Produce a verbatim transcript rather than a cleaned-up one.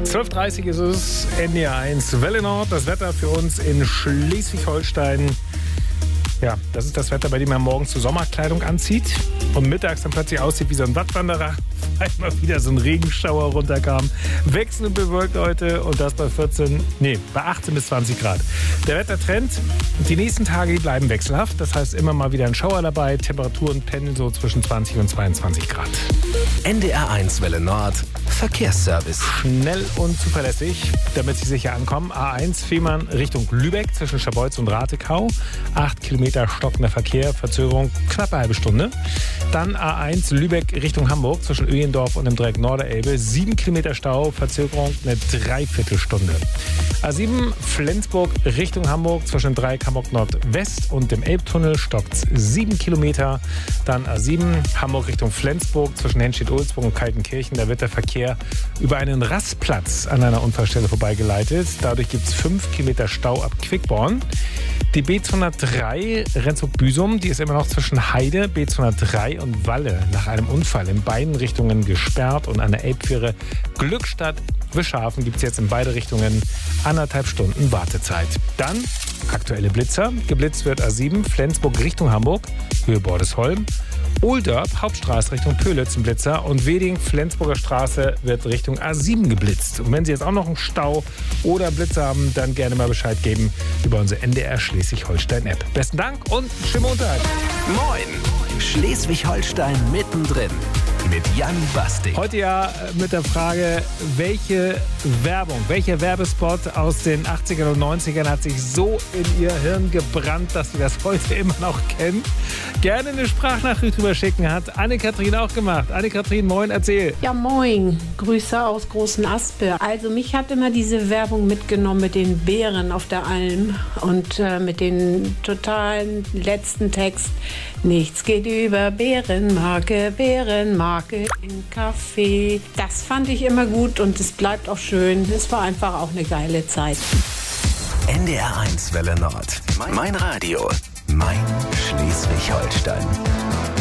zwölf Uhr dreißig ist es, N D R eins Welle Nord. Das Wetter für uns in Schleswig-Holstein. Ja, das ist das Wetter, bei dem man morgens zur Sommerkleidung anzieht und mittags dann plötzlich aussieht wie so ein Wattwanderer, weil mal wieder so ein Regenschauer runterkam. Wechselnd bewölkt heute und das bei vierzehn, nee, bei achtzehn bis zwanzig Grad. Der Wettertrend, die nächsten Tage die bleiben wechselhaft. Das heißt immer mal wieder ein Schauer dabei. Temperaturen pendeln so zwischen zwanzig und zweiundzwanzig Grad. N D R eins Welle Nord, Verkehrsservice. Schnell und zuverlässig, damit Sie sicher ankommen. A eins Fehmarn Richtung Lübeck zwischen Scharbeutz und Ratekau. Acht Kilometer stockender Verkehr, Verzögerung knapp eine halbe Stunde. Dann A eins Lübeck Richtung Hamburg zwischen Öhendorf und dem Dreieck Norderelbe. Sieben Kilometer Stau, Verzögerung eine Dreiviertelstunde. A sieben Flensburg Richtung Hamburg zwischen Dreieck Hamburg Nordwest und dem Elbtunnel stockt sieben Kilometer. Dann A sieben Hamburg Richtung Flensburg zwischen Henstedt-Ulzburg und Kaltenkirchen. Da wird der Verkehr über einen Rastplatz an einer Unfallstelle vorbeigeleitet. Dadurch gibt es fünf Kilometer Stau ab Quickborn. Die B zweihundertdrei Rendsburg-Büsum, die ist immer noch zwischen Heide, B zweihundertdrei und Walle nach einem Unfall in beiden Richtungen gesperrt und an der Elbfähre Glückstadt-Wischhafen gibt es jetzt in beide Richtungen anderthalb Stunden Wartezeit. Dann aktuelle Blitzer. Geblitzt wird A sieben Flensburg Richtung Hamburg, Höhe Bordesholm. Oldorp, Hauptstraße Richtung Pölitz ein Blitzer und Weding, Flensburger Straße wird Richtung A sieben geblitzt. Und wenn Sie jetzt auch noch einen Stau oder Blitzer haben, dann gerne mal Bescheid geben über unsere N D R Schleswig-Holstein-App. Besten Dank und schönen Montag. Moin, Schleswig-Holstein mittendrin mit Jan Bastik. Heute ja mit der Frage, welche Werbung, welcher Werbespot aus den achtzigern und neunzigern hat sich so in Ihr Hirn gebrannt, dass Sie das heute immer noch kennen? Gerne eine Sprachnachricht drüber schicken, hat Anne-Kathrin auch gemacht. Anne-Kathrin, moin, erzähl. Ja, moin. Grüße aus Großen Aspe. Also mich hat immer diese Werbung mitgenommen mit den Bären auf der Alm und äh, mit dem totalen letzten Text. Nichts geht über Bärenmarke, Bärenmarke im Kaffee. Das fand ich immer gut und es bleibt auch schön. Es war einfach auch eine geile Zeit. N D R eins Welle Nord. Mein Radio. Mein Schleswig-Holstein.